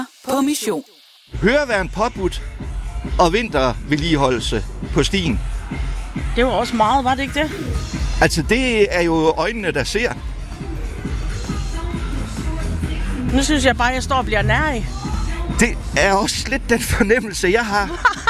på mission. Høreværn påbudt og vintervedligeholdelse på stien. Det var også meget, var det ikke det? Altså, det er jo øjnene, der ser. Nu synes jeg bare, at jeg står og bliver nær i. Det er også lidt den fornemmelse, jeg har.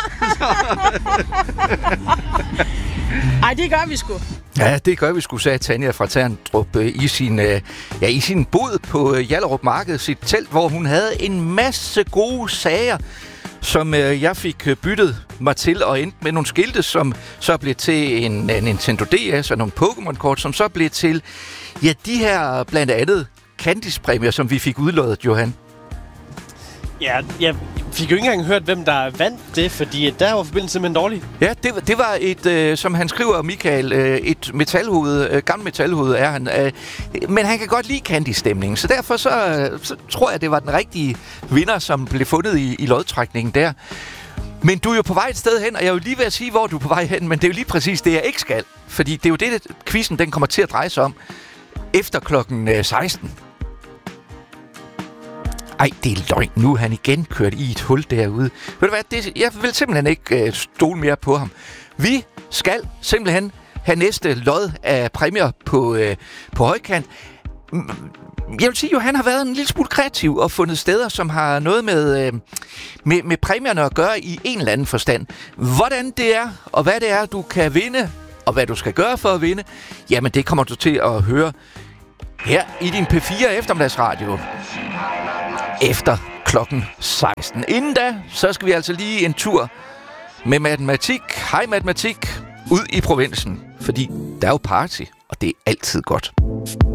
Ej, det gør vi sgu. Ja, det gør vi sgu, sagde Tanja fra Terndrup i sin bod på Hjallerup Marked, sit telt, hvor hun havde en masse gode sager, som jeg fik byttet mig til, og endte med nogle skilte, som så blev til en Nintendo DS og nogle Pokémon-kort, som så blev til, ja, de her blandt andet Candice-præmier, som vi fik udloddet, Johan. Ja, jeg fik jo ikke engang hørt, hvem der vandt det, fordi der var forbindelsen simpelthen dårlig. Ja, det var et, som han skriver, Michael, et metalhoved, gammel metalhoved er han, men han kan godt lide Candy-stemningen, så derfor så tror jeg, det var den rigtige vinder, som blev fundet i lodtrækningen der. Men du er jo på vej et sted hen, og jeg vil lige ved at sige, hvor du er på vej hen, men det er jo lige præcis det, jeg ikke skal, fordi det er jo det, quizzen den kommer til at dreje sig om efter klokken 16. Ej, det er løgn. Nu er han igen kørt i et hul derude. Ved du hvad, jeg vil simpelthen ikke stole mere på ham. Vi skal simpelthen have næste lod af præmier på højkant. Jeg vil sige, at han har været en lille smule kreativ og fundet steder, som har noget med præmierne at gøre i en eller anden forstand. Hvordan det er, og hvad det er, du kan vinde, og hvad du skal gøre for at vinde, jamen det kommer du til at høre her i din P4 eftermiddagsradio efter klokken 16. Inden da, så skal vi altså lige en tur med matematik. Hej matematik, ud i provinsen, fordi der er jo party, og det er altid godt.